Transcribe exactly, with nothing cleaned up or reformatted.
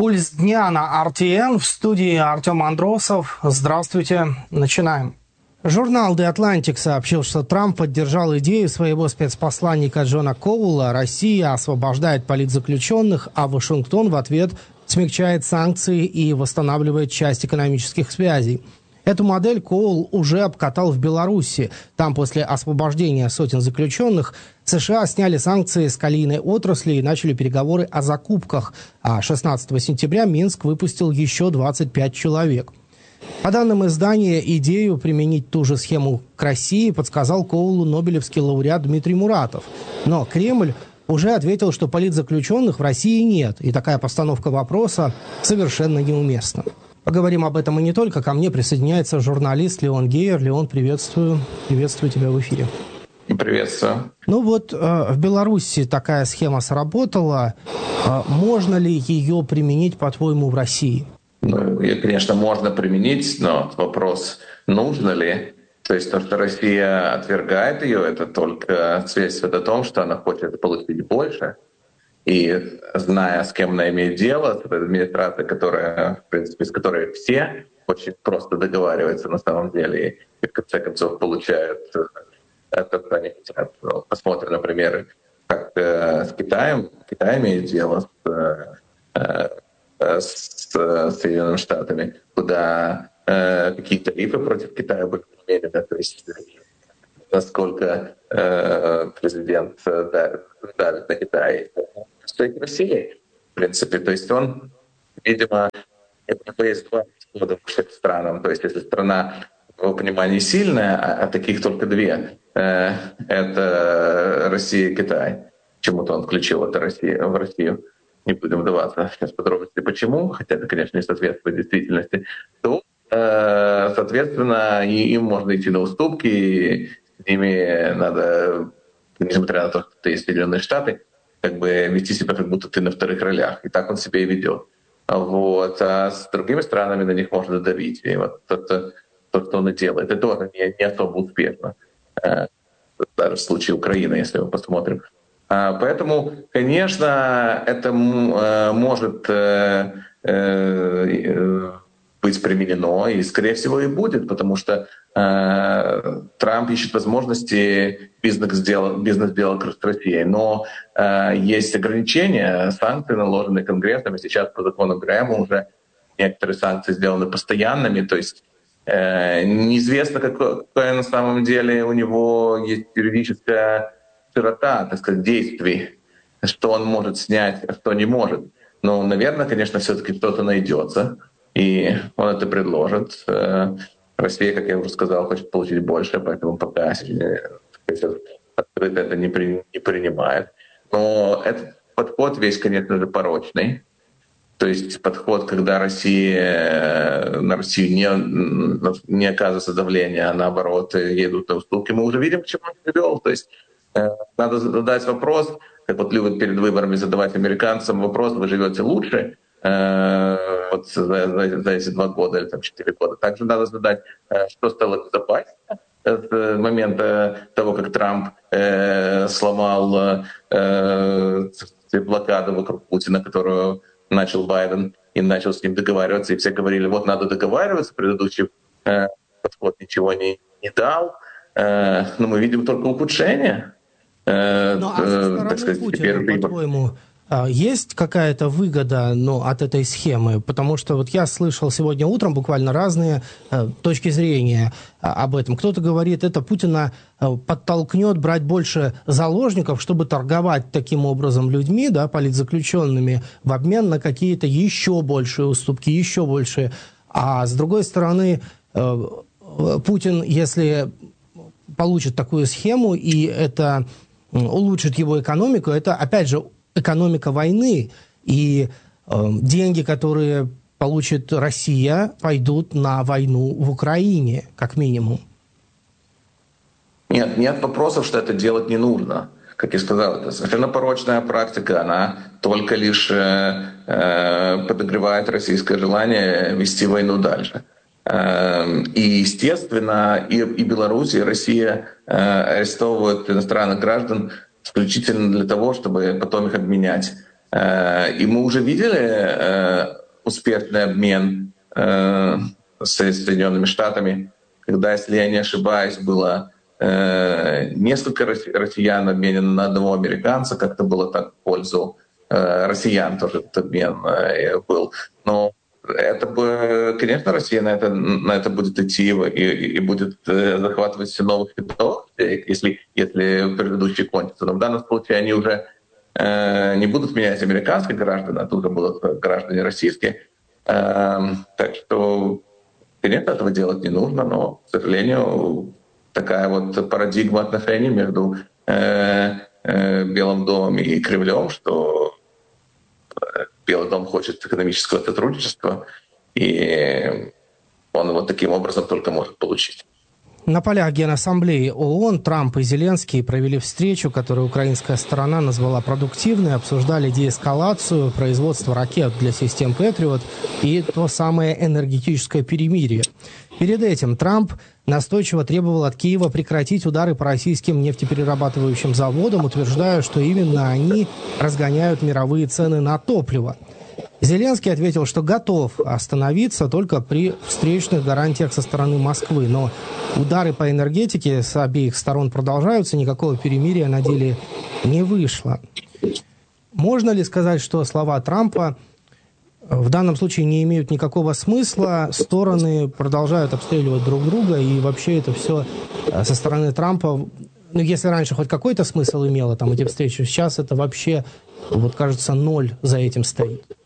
Пульс дня на эр тэ эн. В студии Артем Андросов. Здравствуйте. Начинаем. Журнал The Atlantic сообщил, что Трамп поддержал идею своего спецпосланника Джона Коула. Россия освобождает политзаключенных, а Вашингтон в ответ смягчает санкции и восстанавливает часть экономических связей. Эту модель Коул уже обкатал в Беларуси. Там после освобождения сотен заключенных США сняли санкции с калийной отрасли и начали переговоры о закупках. А шестнадцатого сентября Минск выпустил еще двадцать пять человек. По данным издания, идею применить ту же схему к России подсказал Коулу нобелевский лауреат Дмитрий Муратов. Но Кремль уже ответил, что политзаключенных в России нет, и такая постановка вопроса совершенно неуместна. Поговорим об этом и не только. Ко мне присоединяется журналист Леон Гейер. Леон, приветствую. Приветствую тебя в эфире. Приветствую. Ну вот э, в Беларуси такая схема сработала. Э, можно ли ее применить, по-твоему, в России? Ну, ее, конечно, можно применить, но вопрос, нужно ли. То есть то, что Россия отвергает ее, это только свидетельствует о том, что она хочет получить больше. И зная, с кем она имеет дело, с администрацией, которая, в принципе, с которой все очень просто договариваются на самом деле, и в конце концов получают это, что они хотят. Посмотрим, например, как э, с Китаем. Китай имеет дело с, э, с, с Соединенными Штатами, куда э, какие тарифы против Китая были применены, да, то есть насколько э, президент давит, давит на Китай. Стоит России, в принципе. То есть он, видимо, это есть два подхода к странам. То есть если страна, в его понимании, сильная, а, а таких только две, э, это Россия и Китай. Почему-то он включил это Россию, в Россию. Не будем вдаваться сейчас в подробности, почему, хотя это, конечно, не соответствует действительности, то, э, соответственно, и им можно идти на уступки, и с ними надо, несмотря на то, что это есть Соединенные Штаты, как бы вести себя, как будто ты на вторых ролях. И так он себя и ведет. Вот. А с другими странами на них можно давить. И вот это то, что он и делает. Это тоже не, не особо успешно. Даже в случае Украины, если мы посмотрим. Поэтому, конечно, это может быть применено, и, скорее всего, и будет, потому что э, Трамп ищет возможности бизнес-сделок, бизнес-сделок с Россией. Но э, есть ограничения, санкции, наложенные Конгрессом, и сейчас по закону Грэма уже некоторые санкции сделаны постоянными, то есть э, неизвестно, какое, какое на самом деле у него есть юридическая широта, так сказать, действий, что он может снять, а что не может. Но, наверное, конечно, все-таки что-то найдется. И он это предложит. Россия, как я уже сказал, хочет получить больше, поэтому пока открыто это не, при, не принимает. Но этот подход весь, конечно же, порочный. То есть подход, когда Россия, на Россию не, не оказывается давление, а наоборот едут на уступки. Мы уже видим, к чему он привел. То есть надо задать вопрос, как вот любят перед выборами задавать американцам вопрос: вы живете лучше вот за, за, за эти два года или там, четыре года. Также надо задать, что стало безопаснее с момента того, как Трамп э, сломал э, блокаду вокруг Путина, которую начал Байден, и начал с ним договариваться, и все говорили, вот надо договариваться, предыдущий э, подход ничего не, не дал, э, но мы видим только ухудшение. Э, ну, а со стороны так сказать, Путина, по-твоему, есть какая-то выгода, ну, от этой схемы? Потому что вот я слышал сегодня утром буквально разные э, точки зрения э, об этом. Кто-то говорит, это Путина э, подтолкнет брать больше заложников, чтобы торговать таким образом людьми, да, политзаключенными, в обмен на какие-то еще большие уступки, еще большие. А с другой стороны, э, Путин, если получит такую схему, и это улучшит его экономику, это, опять же, экономика войны, и э, деньги, которые получит Россия, пойдут на войну в Украине, как минимум. Нет, нет вопросов, что это делать не нужно. Как я сказал, это совершенно порочная практика, она только лишь э, э, подогревает российское желание вести войну дальше. Э, и, естественно, и, и Беларусь, и Россия э, арестовывают иностранных граждан исключительно для того, чтобы потом их обменять И мы уже видели успешный обмен с Соединенными Штатами, когда, если я не ошибаюсь, было несколько россиян обменено на одного американца, как-то было так в пользу россиян тоже этот обмен был. Но это бы, конечно, Россия на это, на это будет идти и, и будет захватывать все новых хитов, если, если предыдущие кончатся. Но в данном случае они уже э, не будут менять американских граждан, а тут будут граждане российские. Э, так что, конечно, этого делать не нужно, но, к сожалению, такая вот парадигма отношений между э, э, Белым домом и Кремлем, что Белый дом хочет экономического сотрудничества, и он его таким образом только может получить. На полях Генассамблеи ООН Трамп и Зеленский провели встречу, которую украинская сторона назвала продуктивной, обсуждали деэскалацию, производство ракет для систем «Патриот» и то самое энергетическое перемирие. Перед этим Трамп настойчиво требовал от Киева прекратить удары по российским нефтеперерабатывающим заводам, утверждая, что именно они разгоняют мировые цены на топливо. Зеленский ответил, что готов остановиться только при встречных гарантиях со стороны Москвы. Но удары по энергетике с обеих сторон продолжаются, никакого перемирия на деле не вышло. Можно ли сказать, что слова Трампа в данном случае не имеют никакого смысла, стороны продолжают обстреливать друг друга, и вообще это все со стороны Трампа, ну, если раньше хоть какой-то смысл имело там эти встречи, сейчас это вообще, вот кажется, ноль за этим стоит?